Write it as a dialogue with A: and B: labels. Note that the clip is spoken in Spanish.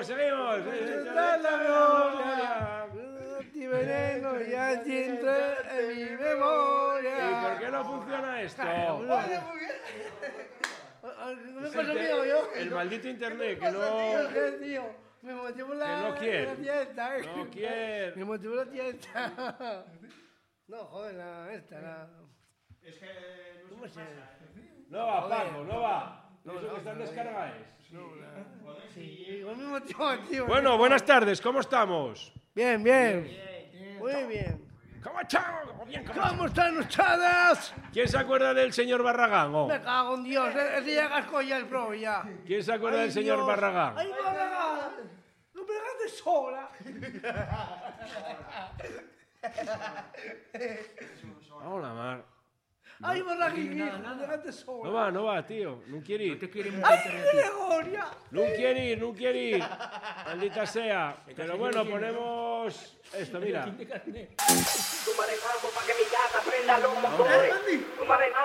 A: seguimos.
B: Ti veneno ya entra en mi memoria.
A: ¿Y por qué no funciona esto?
B: Me pasa mío yo.
A: El maldito internet que no...
B: Tío, me motivó la
A: Que no quiere.
B: la tienda.
A: No quiere.
B: Me motivó la tienda. No, joder, la...
C: Es que
B: ¿Cómo se...?
A: No va, Paco, no va. Eso que están descargados.
B: Sí, igual me motivó, tío.
A: Bueno, buenas tardes, ¿cómo estamos?
B: Bien, bien. Muy bien.
A: ¿Cómo estamos?
B: ¿Cómo están ustedes?
A: ¿Quién se acuerda del señor Barragán? Oh?
B: Me cago en Dios, ese ya cascó ya el pro, ya.
A: ¿Quién se acuerda
B: Ay,
A: del señor
B: Dios.
A: Barragán?
B: ¡Ay, Barragán! ¡No me dejaste sola!
A: Hola, Mar.
B: ¡Ay, Barragán, hijo! ¡No me dejaste sola!
A: No va, tío. No quiere ir.
B: ¡Ay, Gregoria!
A: No quiere ir. Maldita sea. Pero bueno, ponemos esto, mira.
D: Tú manejando pa' que mi gata prenda los motores. Tú manejando